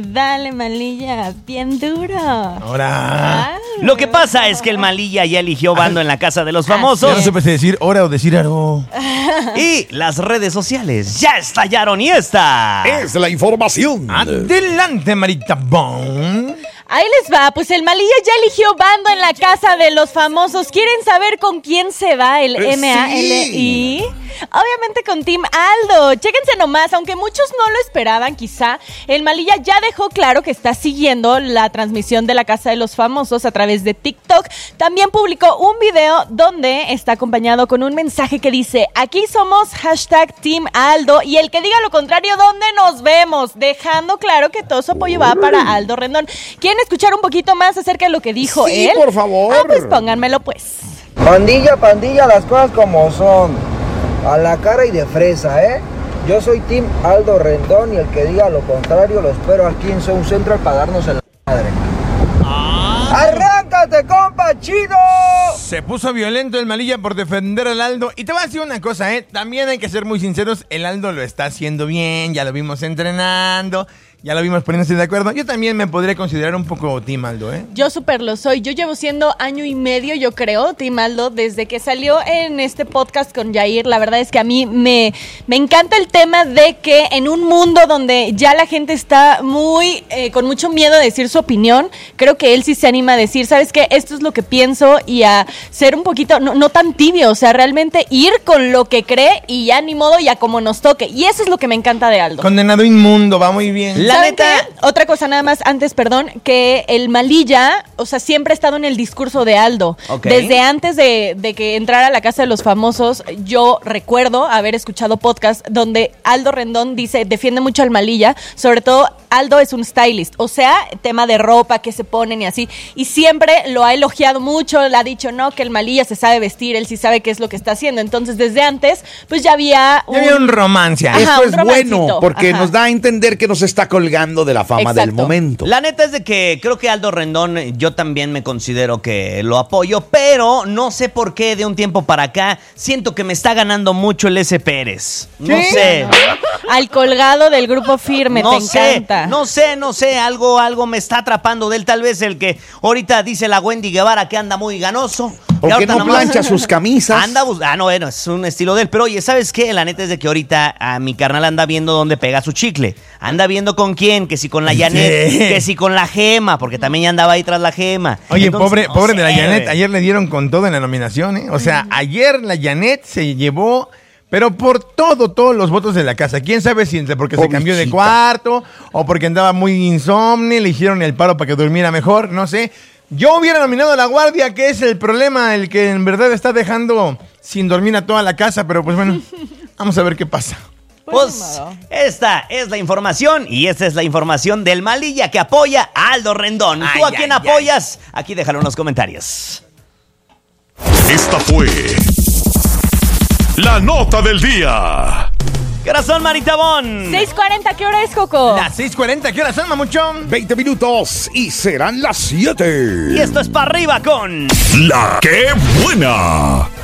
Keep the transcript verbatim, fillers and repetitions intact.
Dale, Malilla, bien duro. Ahora. Ah. Lo que pasa es que el Malilla ya eligió bando en la casa de los famosos. Ya no supe si decir hora o decir algo. Y las redes sociales ya estallaron y esta Es la información. Adelante, Marita Bon. Ahí les va, pues el Malilla ya eligió bando en la casa de los famosos. ¿Quieren saber con quién se va el Eh, M A L I? Obviamente con Team Aldo. Chéquense nomás, aunque muchos no lo esperaban quizá, el Malilla ya dejó claro que está siguiendo la transmisión de la casa de los famosos a través de TikTok. También publicó un video donde está acompañado con un mensaje que dice: aquí somos hashtag Team Aldo, y el que diga lo contrario, ¿dónde nos vemos? Dejando claro que todo su apoyo va para Aldo Rendón. ¿Quieren escuchar un poquito más acerca de lo que dijo Sí, él? por favor. Ah, pues pónganmelo pues. Pandilla, pandilla, las cosas como son. A la cara y de fresa, ¿eh? Yo soy Team Aldo Rendón y el que diga lo contrario lo espero aquí en Sound Central para darnos el madre. ¡Arráncate, compa, chido! Se puso violento el Malilla por defender al Aldo. Y te voy a decir una cosa, ¿eh? También hay que ser muy sinceros. El Aldo lo está haciendo bien. Ya lo vimos entrenando. Ya lo vimos poniéndose de acuerdo. Yo también me podría considerar un poco Team Aldo, ¿eh? Yo súper lo soy. Yo llevo siendo año y medio, yo creo, Team Aldo, desde que salió en este podcast con Yair. La verdad es que a mí me, me encanta el tema de que en un mundo donde ya la gente está muy, eh, con mucho miedo de decir su opinión, creo que él sí se anima a decir, ¿sabes qué? Esto es lo que pienso, y a ser un poquito, no, no tan tibio, o sea, realmente ir con lo que cree y ya ni modo y a como nos toque. Y eso es lo que me encanta de Aldo. Condenado inmundo, va muy bien. La ¿Saben neta- qué? Otra cosa nada más antes, perdón, que el Malilla, o sea, siempre ha estado en el discurso de Aldo. Ok. Desde antes de, de que entrara a la casa de los famosos, yo recuerdo haber escuchado podcast donde Aldo Rendón dice, defiende mucho al Malilla, sobre todo Aldo es un stylist, o sea, tema de ropa que se ponen y así, y siempre lo ha elogiado mucho, le ha dicho, no, que el Malilla se sabe vestir, él sí sabe qué es lo que está haciendo. Entonces, desde antes, pues ya había un... Ya había un romance ahí. Ajá, Esto un es romancito. bueno porque Ajá. nos da a entender que nos está colgando de la fama Exacto. del momento. La neta es de que creo que Aldo Rendón, yo también me considero que lo apoyo, pero no sé por qué de un tiempo para acá siento que me está ganando mucho el S. Pérez. No ¿Sí? sé. Al colgado del grupo Firme, No te sé, encanta. no sé, no sé, algo, algo me está atrapando de él, tal vez el que ahorita dice la Wendy Guevara que anda muy ganoso. O que ahorita no nomás plancha sus camisas. Anda bus- ah, no, bueno, es un estilo de él, pero oye, ¿sabes qué? La neta es de que ahorita a mi carnal anda viendo dónde pega su chicle, anda viendo con quién, que si con la Janet, Sí. que si con la Gema, porque también ya andaba ahí tras la Gema. Oye, Entonces, pobre, no pobre de la sé, Janet, güey. ayer le dieron con todo en la nominación, ¿eh? O sea, ayer la Janet se llevó, pero por todo, todos los votos de la casa. ¿Quién sabe si entre porque se cambió de Pobrecita. cuarto o porque andaba muy insomne, le hicieron el paro para que durmiera mejor, no sé. Yo hubiera nominado a La Guardia, que es el problema, el que en verdad está dejando sin dormir a toda la casa, pero pues bueno, vamos a ver qué pasa. Pues Pues, ni modo. esta es la información y esta es la información del Malilla que apoya a Aldo Rendón. ¿Tú Ay, a quién ay, apoyas? Aquí déjalo en los comentarios. Esta fue la nota del día. Corazón Maritabón. seis cuarenta, ¿qué hora es, Coco? Las seis cuarenta, ¿qué hora son, mamuchón? veinte minutos y serán las siete. Y esto es para arriba con La que buena.